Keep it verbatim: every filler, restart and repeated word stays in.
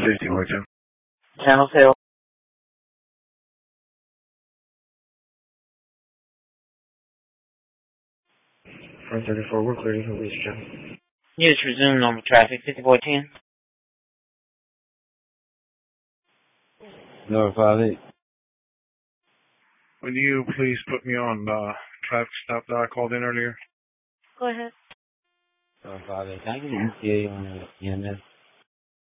Safety Horton. Channel sale. four thirty-four, we're clearing for Leach Channel. Units resume normal traffic, fifty-four ten. Number five eight. Would you please put me on uh, traffic stop that I called in earlier? Go ahead. Number five eight. Can I get an E T A on the E M S?